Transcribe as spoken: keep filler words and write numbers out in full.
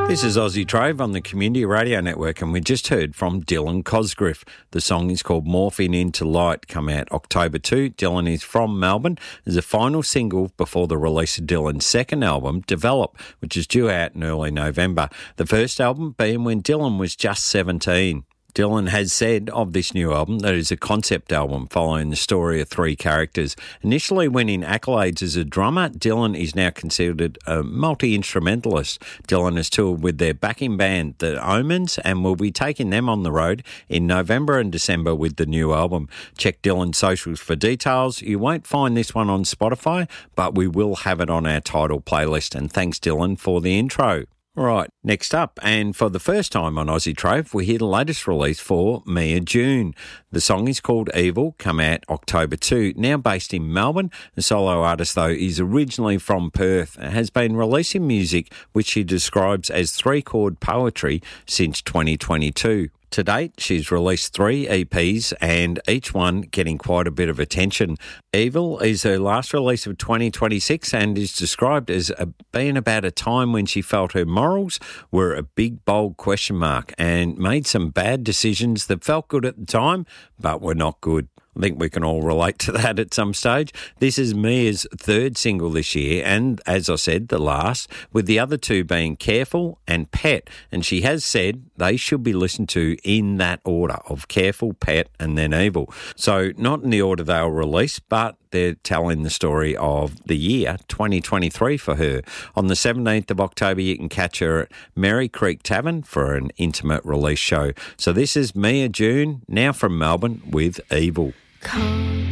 This is Aussie Trove on the Community Radio Network, and we just heard from Dylan Cosgriff. The song is called Morphing Into Light, come out October second. Dylan is from Melbourne. It's a final single before the release of Dylan's second album, Develop, which is due out in early November. The first album being when Dylan was just seventeen. Dylan has said of this new album that it is a concept album following the story of three characters. Initially winning accolades as a drummer, Dylan is now considered a multi-instrumentalist. Dylan has toured with their backing band, The Omens, and will be taking them on the road in November and December with the new album. Check Dylan's socials for details. You won't find this one on Spotify, but we will have it on our title playlist. And thanks, Dylan, for the intro. Right, next up, and for the first time on Aussie Trove, we hear the latest release for Mia June. The song is called Evil, come out October second, now based in Melbourne. The solo artist, though, is originally from Perth and has been releasing music which she describes as three-chord poetry since twenty twenty-two. To date, she's released three E Ps and each one getting quite a bit of attention. Evil is her last release of twenty twenty-six and is described as a, being about a time when she felt her morals were a big, bold question mark and made some bad decisions that felt good at the time but were not good. I think we can all relate to that at some stage. This is Mia's third single this year and, as I said, the last, with the other two being Careful and Pet. And she has said they should be listened to in that order of Careful, Pet and then Evil. So not in the order they were released, but they're telling the story of the year twenty twenty-three for her. On the seventeenth of October, you can catch her at Merry Creek Tavern for an intimate release show. So this is Mia June, now from Melbourne, with Evil. Come.